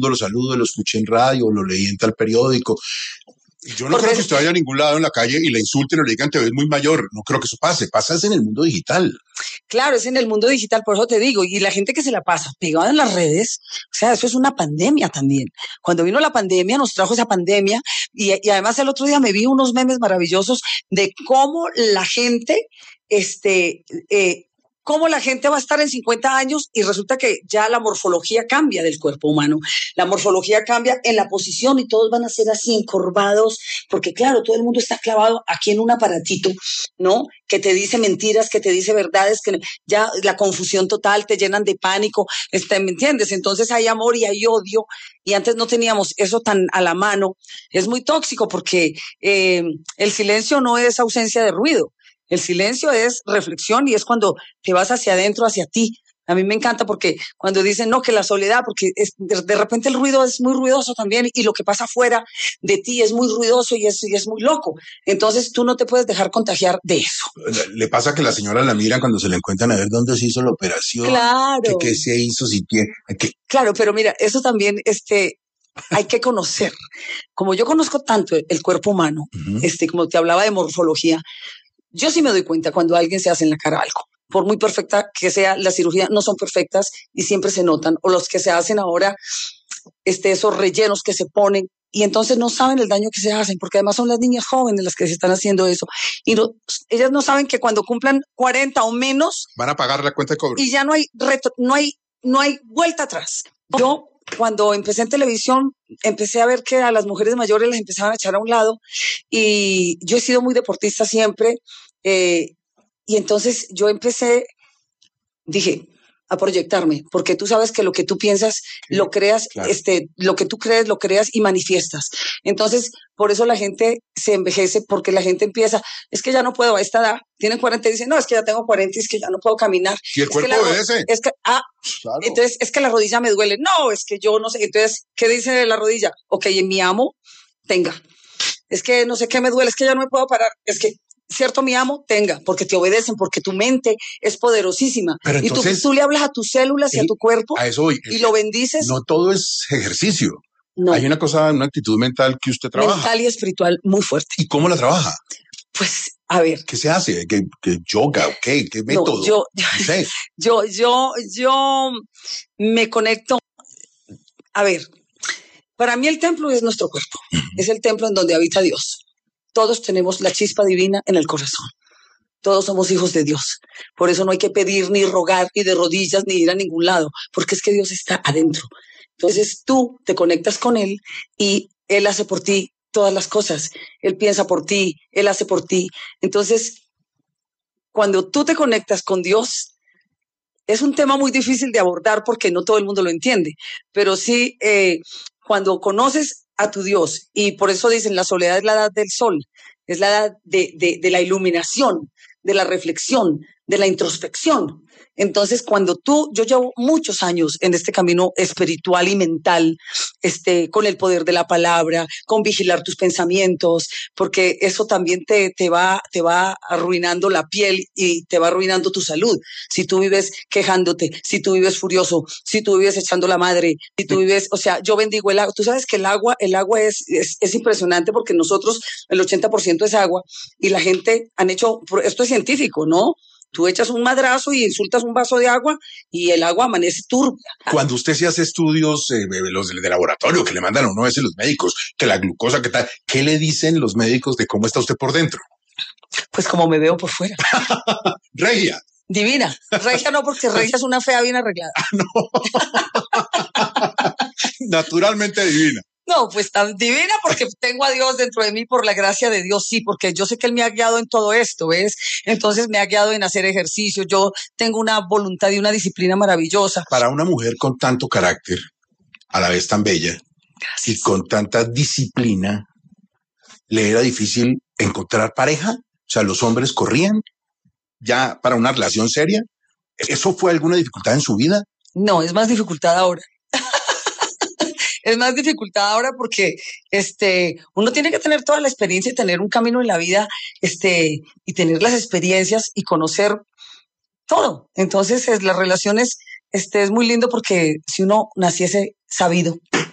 mundo lo saludo, lo escuché en radio, lo leí en tal periódico. Yo no creo que usted vaya a ningún lado en la calle y le insulten o le digan te ves muy mayor. No creo que eso pase. Pasa es en el mundo digital. Claro, es en el mundo digital, por eso te digo, y la gente que se la pasa pegada en las redes, o sea, eso es una pandemia también. Cuando vino la pandemia, nos trajo esa pandemia, y además el otro día me vi unos memes maravillosos de cómo la gente, cómo la gente va a estar en 50 años y resulta que ya la morfología cambia del cuerpo humano. La morfología cambia en la posición y todos van a ser así encorvados, porque claro, todo el mundo está clavado aquí en un aparatito, ¿no? Que te dice mentiras, que te dice verdades, que ya la confusión total, te llenan de pánico, ¿me entiendes? Entonces hay amor y hay odio, y antes no teníamos eso tan a la mano. Es muy tóxico porque el silencio no es ausencia de ruido. El silencio es reflexión y es cuando te vas hacia adentro, hacia ti. A mí me encanta porque cuando dicen, no, que la soledad, porque de repente el ruido es muy ruidoso también y lo que pasa afuera de ti es muy ruidoso y es muy loco. Entonces tú no te puedes dejar contagiar de eso. Le pasa que la señora la miran cuando se le encuentran a ver dónde se hizo la operación. Claro. ¿Qué se hizo? Si tiene, Claro, pero mira, eso también hay que conocer. Como yo conozco tanto el cuerpo humano, como te hablaba de morfología, yo sí me doy cuenta cuando alguien se hace en la cara algo. Por muy perfecta que sea la cirugía, no son perfectas y siempre se notan. O los que se hacen ahora, esos rellenos que se ponen, y entonces no saben el daño que se hacen, porque además son las niñas jóvenes las que se están haciendo eso. Y ellas no saben que cuando cumplan 40 o menos, van a pagar la cuenta de cobro. Y ya no hay vuelta atrás. Yo, cuando empecé en televisión, empecé a ver que a las mujeres mayores les empezaban a echar a un lado, y yo he sido muy deportista siempre, y entonces yo dije, a proyectarme, porque tú sabes que lo que tú piensas, lo creas, claro. Lo que tú crees, lo creas y manifiestas. Entonces, por eso la gente se envejece, porque la gente empieza, es que ya no puedo a esta edad, tienen 40 y dicen, no, es que ya tengo 40 y es que ya no puedo caminar. Y el cuerpo obedece. Claro. Entonces, es que la rodilla me duele. No, es que yo no sé. Entonces, ¿qué dice de la rodilla? Ok, en mi amo, tenga. Es que no sé qué me duele, es que ya no me puedo parar. Es que, cierto, mi amo, tenga, porque te obedecen, porque tu mente es poderosísima. Pero entonces, y tú le hablas a tus células y a tu cuerpo a eso voy, y lo bendices. No todo es ejercicio. No. Hay una actitud mental que usted trabaja. Mental y espiritual muy fuerte. ¿Y cómo la trabaja? Pues, a ver. ¿Qué se hace? ¿Qué yoga? ¿Qué método? No sé. Yo me conecto. A ver, para mí el templo es nuestro cuerpo. Es el templo en donde habita Dios. Todos tenemos la chispa divina en el corazón. Todos somos hijos de Dios. Por eso no hay que pedir ni rogar ni de rodillas ni ir a ningún lado, porque es que Dios está adentro. Entonces tú te conectas con Él y Él hace por ti todas las cosas. Él piensa por ti, Él hace por ti. Entonces, cuando tú te conectas con Dios, es un tema muy difícil de abordar porque no todo el mundo lo entiende, pero sí, cuando conoces a tu Dios, y por eso dicen, la soledad es la edad del sol, es la edad de la iluminación, de la reflexión, de la introspección. Entonces, yo llevo muchos años en este camino espiritual y mental, con el poder de la palabra, con vigilar tus pensamientos, porque eso también te va arruinando la piel y te va arruinando tu salud. Si tú vives quejándote, si tú vives furioso, si tú vives echando la madre, si tú vives, o sea, yo bendigo el agua. Tú sabes que el agua es impresionante porque nosotros, el 80% es agua, y la gente esto es científico, ¿no? Tú echas un madrazo y insultas un vaso de agua y el agua amanece turbia. Cuando usted se hace estudios, los de laboratorio que le mandan a uno a veces los médicos, que la glucosa, que tal, ¿qué le dicen los médicos de cómo está usted por dentro? Pues como me veo por fuera. Regia. Divina. Regia no, porque regia es una fea bien arreglada. No. Naturalmente divina. No, pues tan divina porque tengo a Dios dentro de mí, por la gracia de Dios, sí, porque yo sé que Él me ha guiado en todo esto, ¿ves? Entonces me ha guiado en hacer ejercicio, yo tengo una voluntad y una disciplina maravillosa. Para una mujer con tanto carácter, a la vez tan bella, gracias, y con tanta disciplina, ¿le era difícil encontrar pareja? O sea, ¿los hombres corrían ya para una relación seria? ¿Eso fue alguna dificultad en su vida? No, es más dificultad ahora. Es más dificultad ahora porque uno tiene que tener toda la experiencia y tener un camino en la vida, y tener las experiencias y conocer todo. Entonces, las relaciones, es muy lindo porque si uno naciese sabido,